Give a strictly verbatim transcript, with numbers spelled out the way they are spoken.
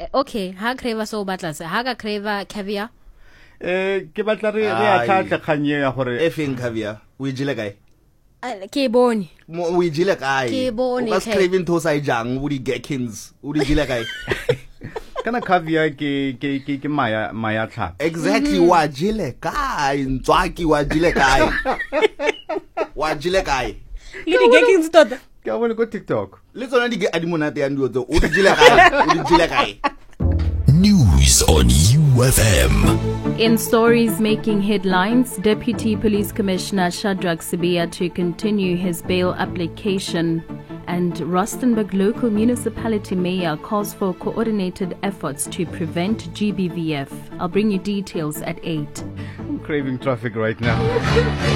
okay, ha crave so batla se ha ka crave caviar. Eh ke batla re re a tlatla khanye ya gore effing caviar o e jile kae ke bone mo o e jile kae ke bone o ka craving to sa ijang o di gherkins o di jile kae kana caviar ke ke ke ke maya maya tla exactly wa jile kae ntswaki wa jile kae wa jile kae le di gherkins tota ka bona go TikTok le tsona di a di monate ya ndo tso o di jile kae o di jile kae. News on U F M. In stories making headlines, Deputy Police Commissioner Shadrack Sibiya to continue his bail application, and Rustenburg Local Municipality Mayor calls for coordinated efforts to prevent G B V F. I'll bring you details at eight. I'm craving traffic right now.